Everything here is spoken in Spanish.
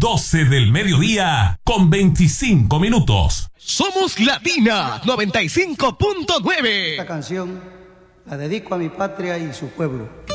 12 del mediodía con 25 minutos. Somos Latina 95.9. Esta canción la dedico a mi patria y su pueblo.